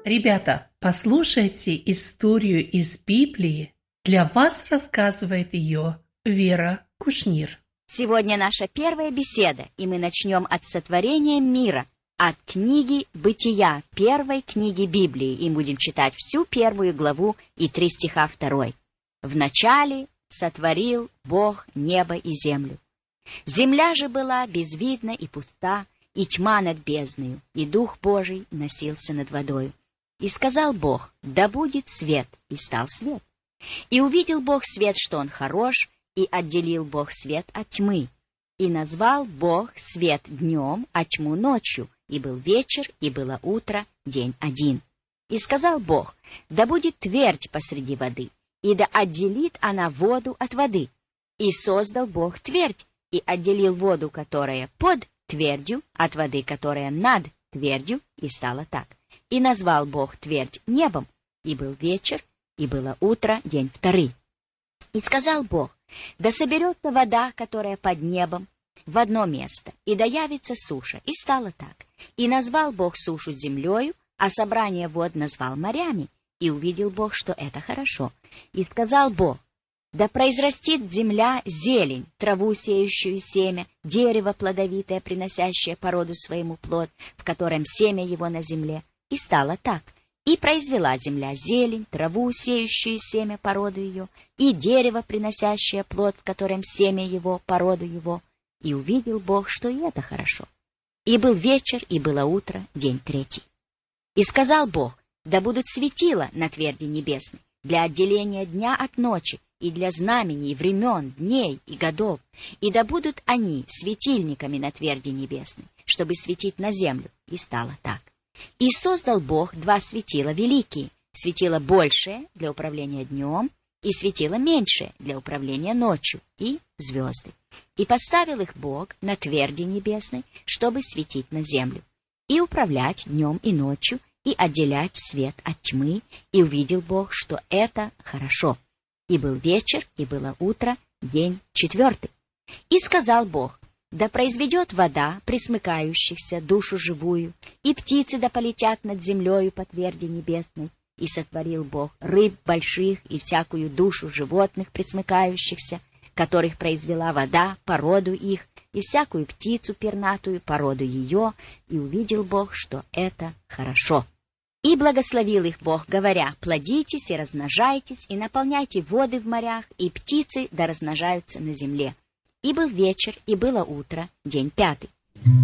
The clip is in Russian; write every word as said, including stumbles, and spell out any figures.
Ребята, послушайте историю из Библии. Для вас рассказывает ее Вера Кушнир. Сегодня наша первая беседа, и мы начнем от сотворения мира, от книги «Бытия», первой книги Библии, и будем читать всю первую главу и три стиха второй. «Вначале сотворил Бог небо и землю. Земля же была безвидна и пуста, и тьма над бездною, и Дух Божий носился над водою. И сказал Бог: да будет свет, и стал свет. И увидел Бог свет, что он хорош, и отделил Бог свет от тьмы. И назвал Бог свет днем, а тьму ночью, и был вечер, и было утро, день один. И сказал Бог: да будет твердь посреди воды, и да отделит она воду от воды. И создал Бог твердь, и отделил воду, которая под твердью, от воды, которая над твердью, и стало так. И назвал Бог твердь небом, и был вечер, и было утро, день второй. И сказал Бог: да соберется вода, которая под небом, в одно место, и да явится суша, и стало так. И назвал Бог сушу землею, а собрание вод назвал морями, и увидел Бог, что это хорошо. И сказал Бог: да произрастит земля зелень, траву, сеющую семя, дерево плодовитое, приносящее по роду своему плод, в котором семя его на земле. И стало так. И произвела земля зелень, траву, сеющую семя по роду ее, и дерево, приносящее плод, в котором семя его по роду его. И увидел Бог, что и это хорошо. И был вечер, и было утро, день третий. И сказал Бог: да будут светила на тверди небесной, для отделения дня от ночи, и для знамений, времен, дней и годов, и да будут они светильниками на тверди небесной, чтобы светить на землю. И стало так. И создал Бог два светила великие, светило большее для управления днем, и светило меньшее для управления ночью, и звезды. И поставил их Бог на тверди небесной, чтобы светить на землю, и управлять днем и ночью, и отделять свет от тьмы. И увидел Бог, что это хорошо. И был вечер, и было утро, день четвертый. И сказал Бог: да произведет вода пресмыкающихся душу живую, и птицы да полетят над землею по тверди небесной. И сотворил Бог рыб больших и всякую душу животных пресмыкающихся, которых произвела вода по роду их, и всякую птицу пернатую по роду ее. И увидел Бог, что это хорошо. И благословил их Бог, говоря: плодитесь и размножайтесь, и наполняйте воды в морях, и птицы да размножаются на земле. И был вечер, и было утро, день пятый.